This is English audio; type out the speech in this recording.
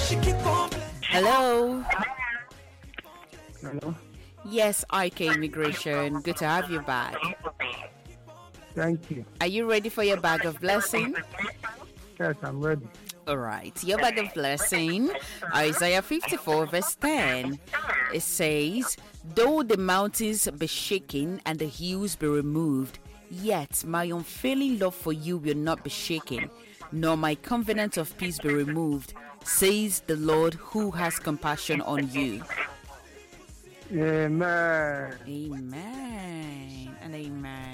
Hello. Hello. Yes, IK Immigration. Good to have you back. Thank you. Are you ready for your bag of blessing? Yes, I'm ready. All right. Your bag of blessing, Isaiah 54 verse 10. It says, though the mountains be shaken and the hills be removed, yet my unfailing love for you will not be shaken, nor my covenant of peace be removed, says the Lord who has compassion on you. Amen. Amen and amen.